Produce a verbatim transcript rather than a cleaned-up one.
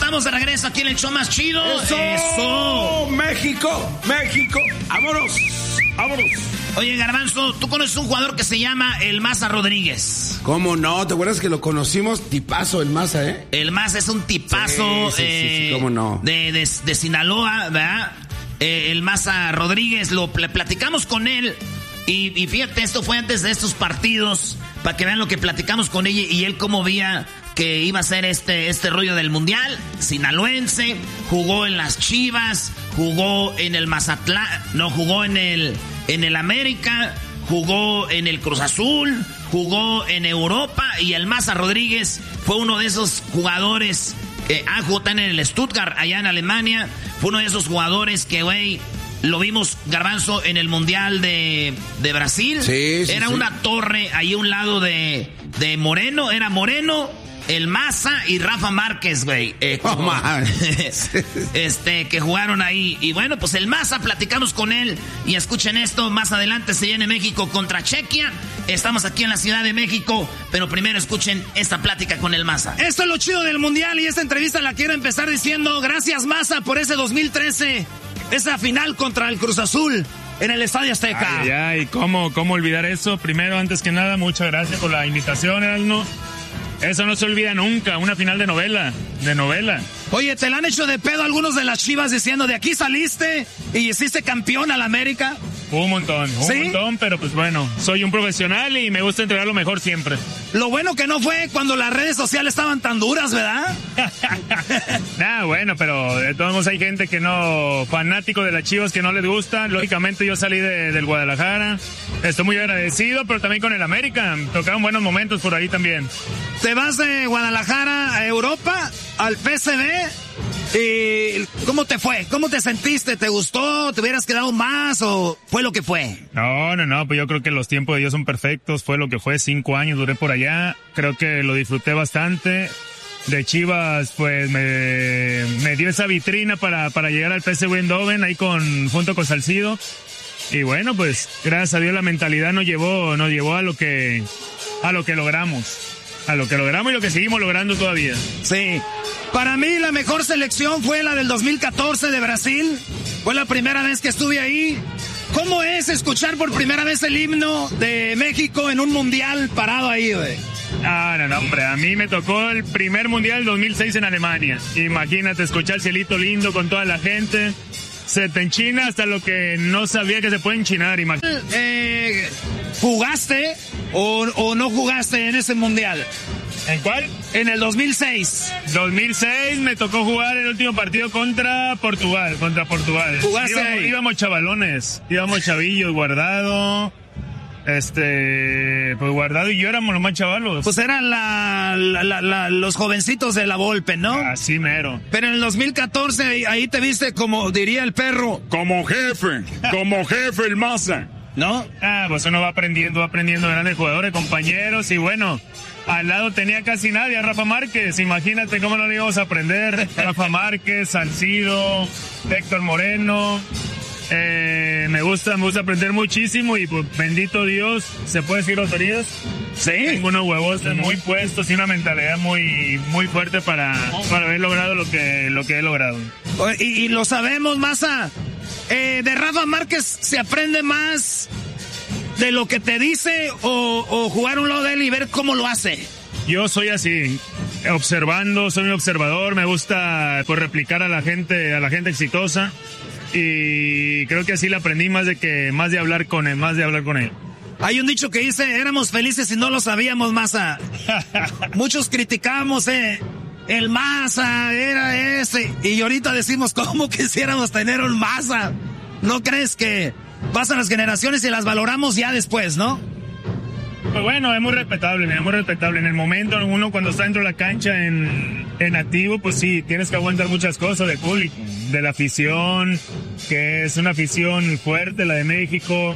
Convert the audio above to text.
estamos de regreso aquí en el show más chido. ¡Eso! ¡Eso! ¡México! ¡México! ¡Vámonos! ¡Vámonos! Oye, Garbanzo, ¿tú conoces un jugador que se llama el Maza Rodríguez? ¿Cómo no? ¿Te acuerdas que lo conocimos? Tipazo el Maza, ¿eh? El Maza es un tipazo. Sí, sí, eh, sí, sí, ¿cómo no? De, de, de Sinaloa, ¿verdad? Eh, el Maza Rodríguez, lo pl- platicamos con él. Y, y fíjate, esto fue antes de estos partidos, para que vean lo que platicamos con ella y él cómo veía que iba a ser este, este rollo del Mundial. Sinaloense, jugó en las Chivas, jugó en el Mazatlán, no, jugó en el, en el América, jugó en el Cruz Azul, jugó en Europa y el Maza Rodríguez fue uno de esos jugadores, eh, ah, jugó también en el Stuttgart, allá en Alemania, fue uno de esos jugadores que, güey, lo vimos, Garbanzo, en el Mundial de, de Brasil. Sí, sí, era sí. una torre ahí a un lado de, de Moreno. Era Moreno, el Maza y Rafa Márquez, güey. Eh, Oh, como- man. este, que jugaron ahí. Y bueno, pues el Maza, platicamos con él. Y escuchen esto, más adelante se viene México contra Chequia. Estamos aquí en la Ciudad de México. Pero primero escuchen esta plática con el Maza. Esto es lo chido del Mundial y esta entrevista la quiero empezar diciendo gracias, Maza, por ese dos mil trece. Esa final contra el Cruz Azul en el Estadio Azteca. Ay, ay, ¿cómo, cómo olvidar eso? Primero, antes que nada, muchas gracias por la invitación, Erasmo. Eso no se olvida nunca, una final de novela, de novela. Oye, ¿te la han hecho de pedo algunos de las Chivas diciendo de aquí saliste y hiciste campeón al América? Un montón, un ¿Sí? montón, pero pues bueno, soy un profesional y me gusta entregar lo mejor siempre. Lo bueno que no fue cuando las redes sociales estaban tan duras, ¿verdad? Nah, bueno, pero de todos modos hay gente que no, fanático de las Chivas que no les gusta. Lógicamente yo salí de, del Guadalajara, estoy muy agradecido, pero también con el América, tocaron buenos momentos por ahí también. Te vas de Guadalajara a Europa, al P S V. ¿Y cómo te fue? ¿Cómo te sentiste? ¿Te gustó? ¿Te hubieras quedado más o fue lo que fue? No, no, no, pues yo creo que los tiempos de Dios son perfectos, fue lo que fue, cinco años duré por allá, creo que lo disfruté bastante. De Chivas, pues me, me dio esa vitrina para, para llegar al P S V Eindhoven ahí con, junto con Salcido. Y bueno, pues gracias a Dios la mentalidad nos llevó, nos llevó a lo que, a lo que logramos. A lo que logramos y lo que seguimos logrando todavía. Sí. Para mí la mejor selección fue la del dos mil catorce de Brasil. Fue la primera vez que estuve ahí. ¿Cómo es escuchar por primera vez el himno de México en un mundial parado ahí, güey? Ah, no, no, hombre, a mí me tocó el primer mundial dos mil seis en Alemania. Imagínate escuchar el cielito lindo con toda la gente. Se te enchina hasta lo que no sabía que se puede enchinar, imagínate. Eh, ¿Jugaste o, o no jugaste en ese mundial? ¿En cuál? En el dos mil seis. dos mil seis me tocó jugar el último partido contra Portugal, contra Portugal. ¿Jugaste íbamos, ahí? íbamos chavalones, íbamos chavillos, Guardado, este, pues Guardado y yo éramos los más chavalos. Pues eran la, la, la, la- los jovencitos de la Volpe, ¿no? Así mero. Pero en el dos mil catorce ahí, ahí te viste como diría el perro, Como jefe, como jefe el Maza. ¿no? Ah, pues uno va aprendiendo, va aprendiendo grandes jugadores, compañeros, y bueno, al lado tenía casi nadie, a Rafa Márquez, imagínate cómo no lo íbamos a aprender. Rafa Márquez, Salcido, Héctor Moreno, eh, me gusta, me gusta aprender muchísimo y pues bendito Dios, ¿se puede decir autoridades? Sí. Tengo unos huevos muy puestos y una mentalidad muy, muy fuerte para, para haber logrado lo que, lo que he logrado. Y, y lo sabemos, Maza. Eh, de Rafa Márquez se aprende más de lo que te dice o, o jugar a un lado de él y ver cómo lo hace. Yo soy así, observando, soy un observador, me gusta pues, replicar a la gente, a la gente exitosa y creo que así le aprendí más de que, más de hablar con él, más de hablar con él. Hay un dicho que dice, éramos felices y no lo sabíamos, Maza. Muchos criticamos, eh. El Maza era ese. Y ahorita decimos, ¿cómo quisiéramos tener un Maza? ¿No crees que pasan las generaciones y las valoramos ya después, no? Pues bueno, es muy respetable, es muy respetable. En el momento, uno cuando está dentro de la cancha en, en activo, pues sí, tienes que aguantar muchas cosas del público, de la afición, que es una afición fuerte, la de México.